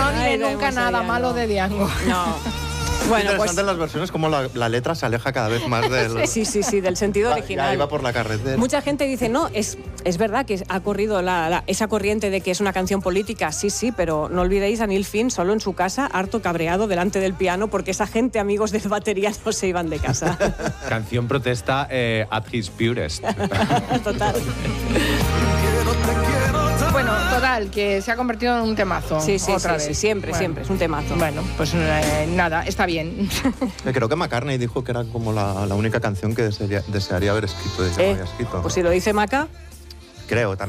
No diré nunca nada malo de Diango. No. Bueno, interesante las versiones, como la letra se aleja cada vez más del... Sí, del sentido original. Ya iba por la carretera. Mucha gente dice, no, es verdad que ha corrido esa corriente de que es una canción política, sí, pero no olvidéis a Neil Finn solo en su casa, harto cabreado delante del piano, porque esa gente, amigos de batería, no se iban de casa. Canción protesta at his purest. Total. Bueno, total, que se ha convertido en un temazo. Sí, otra vez. Siempre, es un temazo. Bueno, pues nada, está bien. Creo que McCartney dijo que era como la única canción que desearía haber escrito. Pues si lo dice Maca. Creo también.